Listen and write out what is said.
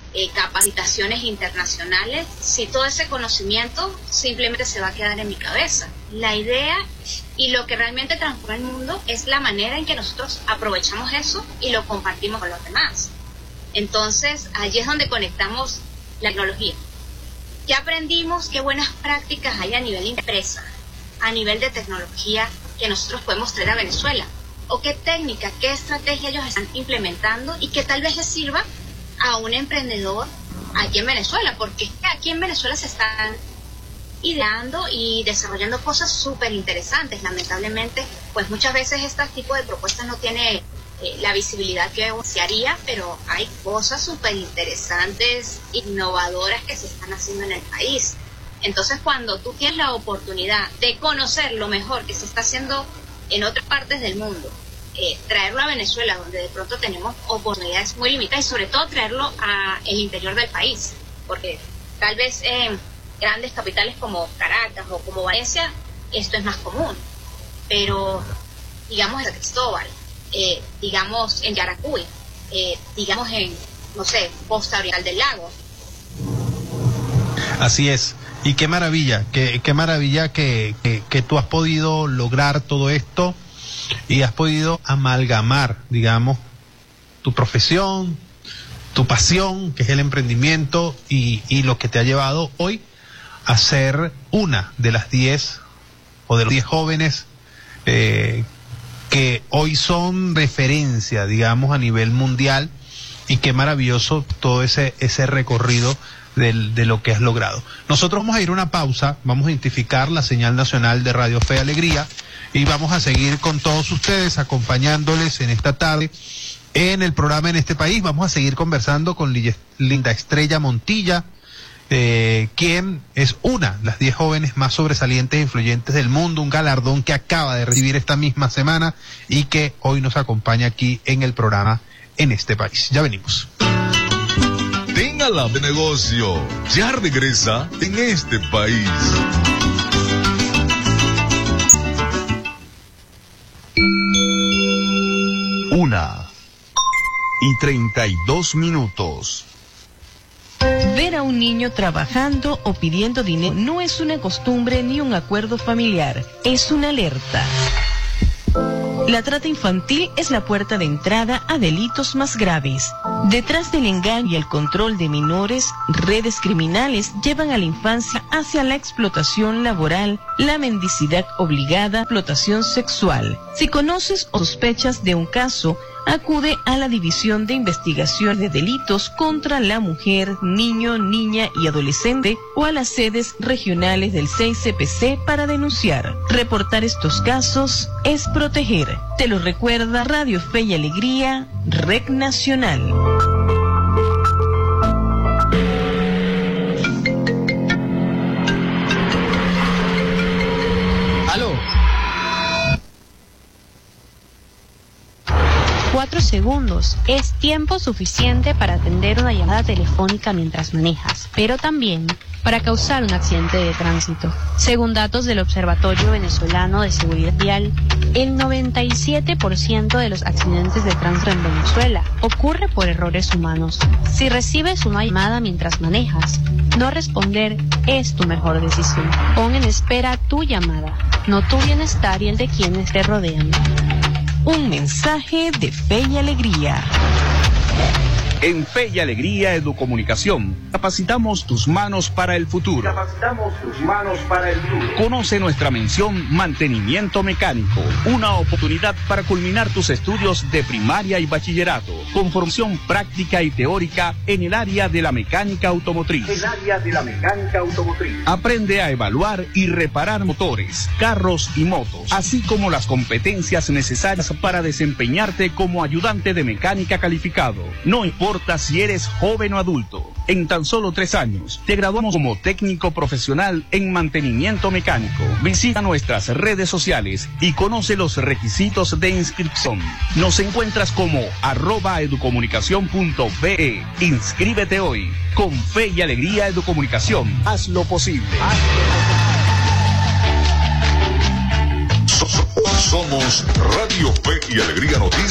capacitaciones internacionales, si todo ese conocimiento simplemente se va a quedar en mi cabeza. La idea y lo que realmente transforma el mundo es la manera en que nosotros aprovechamos eso y lo compartimos con los demás. Entonces, allí es donde conectamos la tecnología. ¿Qué aprendimos? ¿Qué buenas prácticas hay a nivel de empresa, a nivel de tecnología que nosotros podemos traer a Venezuela? ¿O qué técnica, qué estrategia ellos están implementando y que tal vez les sirva a un emprendedor aquí en Venezuela? Porque aquí en Venezuela se están ideando y desarrollando cosas súper interesantes. Lamentablemente, pues muchas veces este tipo de propuestas no tiene la visibilidad que se haría, pero hay cosas súper interesantes, innovadoras que se están haciendo en el país. Entonces, cuando tú tienes la oportunidad de conocer lo mejor que se está haciendo en otras partes del mundo, traerlo a Venezuela, donde de pronto tenemos oportunidades muy limitadas, y sobre todo traerlo al interior del país, porque tal vez en grandes capitales como Caracas o como Valencia esto es más común, pero digamos en San Cristóbal, digamos en Yaracuy, digamos en, no sé, Costa Oriental del Lago. Así es. Y qué maravilla que tú has podido lograr todo esto y has podido amalgamar, digamos, tu profesión, tu pasión, que es el emprendimiento, y lo que te ha llevado hoy a ser una de las 10 o de los 10 jóvenes que hoy son referencia, digamos, a nivel mundial. Y qué maravilloso todo ese recorrido de lo que has logrado. Nosotros vamos a ir a una pausa, vamos a identificar la señal nacional de Radio Fe y Alegría y vamos a seguir con todos ustedes acompañándoles en esta tarde en el programa En Este País. Vamos a seguir conversando con Linda Estrella Montilla, quien es una de las 10 jóvenes más sobresalientes e influyentes del mundo, un galardón que acaba de recibir esta misma semana y que hoy nos acompaña aquí en el programa En Este País. Ya venimos. Téngala de negocio, ya regresa En Este País. Una y 32 minutos. Ver a un niño trabajando o pidiendo dinero no es una costumbre ni un acuerdo familiar, es una alerta. La trata infantil es la puerta de entrada a delitos más graves. Detrás del engaño y el control de menores, redes criminales llevan a la infancia hacia la explotación laboral, la mendicidad obligada, explotación sexual. Si conoces o sospechas de un caso, acude a la División de Investigación de Delitos contra la Mujer, Niño, Niña y Adolescente o a las sedes regionales del 6CPC para denunciar. Reportar estos casos es proteger. Te lo recuerda Radio Fe y Alegría, Red Nacional. ¡Aló! 4 segundos. Es tiempo suficiente para atender una llamada telefónica mientras manejas, pero también para causar un accidente de tránsito. Según datos del Observatorio Venezolano de Seguridad Vial, el 97% de los accidentes de tránsito en Venezuela ocurre por errores humanos. Si recibes una llamada mientras manejas, no responder es tu mejor decisión. Pon en espera tu llamada, no tu bienestar y el de quienes te rodean. Un mensaje de Fe y Alegría. En Fe y Alegría Educomunicación, capacitamos tus manos para el futuro. Conoce nuestra mención Mantenimiento Mecánico, una oportunidad para culminar tus estudios de primaria y bachillerato, con formación práctica y teórica en el área de la mecánica automotriz. Aprende a evaluar y reparar motores, carros y motos, así como las competencias necesarias para desempeñarte como ayudante de mecánica calificado. No importa si eres joven o adulto, en tan solo 3 años te graduamos como técnico profesional en mantenimiento mecánico. Visita nuestras redes sociales y conoce los requisitos de inscripción. Nos encuentras como @educomunicacion.be. Inscríbete hoy. Con Fe y Alegría Educomunicación, haz lo posible. Somos Radio Fe y Alegría Noticias.